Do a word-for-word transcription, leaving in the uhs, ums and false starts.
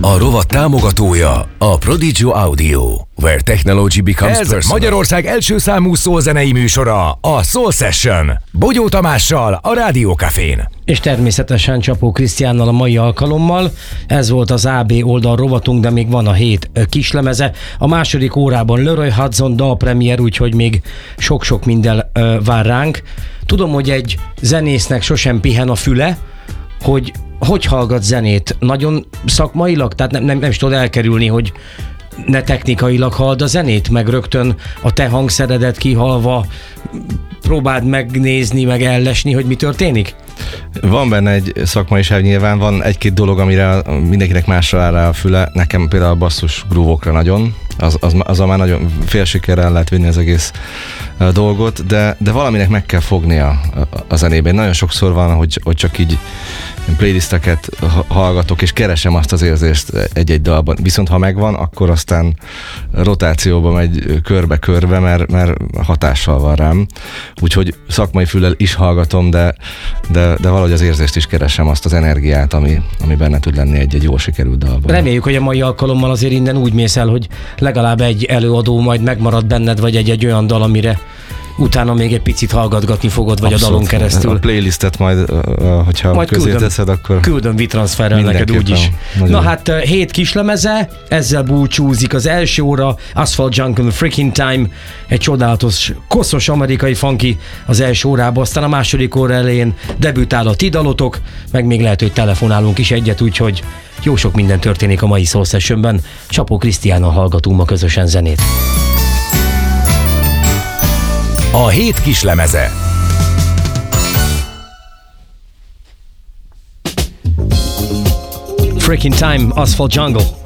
A rovat támogatója a Prodigy Audio, where technology becomes Ez personal. Magyarország első számú szólzenei műsora, a Soul Session. Bogyó Tamással, a Rádió Cafén. És természetesen Csapó Krisztiánnal a mai alkalommal. Ez volt az á bé oldal rovatunk, de még van a hét kislemeze. A második órában Leroy Hudson dalpremier, úgyhogy még sok-sok minden ö, vár ránk. Tudom, hogy egy zenésznek sosem pihen a füle, hogy hogy hallgat zenét? Nagyon szakmailag? Tehát nem, nem, nem is tudod elkerülni, hogy ne technikailag halld a zenét, meg rögtön a te hangszeredet kihalva próbáld megnézni, meg ellesni, hogy mi történik? Van benne egy szakmaiság, nyilván van egy-két dolog, amire mindenkinek másra áll rá a füle. Nekem például a basszus groove-okra nagyon, az, az, az már nagyon fél sikerrel lehet vinni az egész dolgot, de, de valaminek meg kell fognia a, a zenében. Nagyon sokszor van, hogy, hogy csak így playlisteket hallgatok, és keresem azt az érzést egy-egy dalban. Viszont ha megvan, akkor aztán rotációba megy körbe-körbe, mert, mert hatással van rám. Úgyhogy szakmai füllel is hallgatom, de, de, de valahogy az érzést is keresem, azt az energiát, ami, ami benne tud lenni egy-egy jól sikerült dalban. Reméljük, hogy a mai alkalommal azért innen úgy mész el, hogy legalább egy előadó majd megmarad benned, vagy egy-egy olyan dal, amire utána még egy picit hallgatgatni fogod, vagy Abszolút. A dalon keresztül. A playlistet majd, hogyha majd közé küldöm, teszed, akkor... Küldöm WeTransferrel neked úgyis. Na hát, hét kislemeze, ezzel búcsúzik az első óra, Asphalt Jungle, Freaking Time, egy csodálatos, koszos amerikai funky az első órában, aztán a második óra elején debütál a ti dalotok, meg még lehet, hogy telefonálunk is egyet, úgyhogy jó sok minden történik a mai Soul Sessionben. Csapó Krisztiánnal hallgatunk ma közösen zenét. A hét kislemeze. Freaking Time, Asphalt Jungle.